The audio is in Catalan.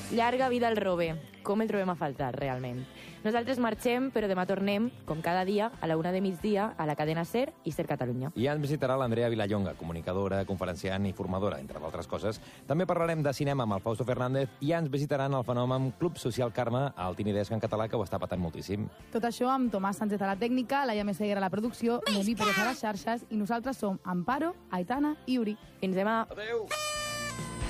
Llarga vida al Robe. Com el trobem a faltar, realment. Nosaltres marxem, però demà tornem, com cada dia, a la 1 de migdia, a la cadena SER i SER Catalunya. I ja ens visitarà l'Andrea Vilallonga, comunicadora, conferenciant i formadora, entre d'altres coses. També parlarem de cinema amb el Fausto Fernández i ja ens visitaran el fenomen Club Social Carme, al Tinidesc en català, que ho està patant moltíssim. Tot això amb Tomàs Sánchez a la tècnica, Laia Meseguer a la producció, Moni Pérez a les xarxes i nosaltres som Amparo, Aitana i Uri. Fins demà. Adéu!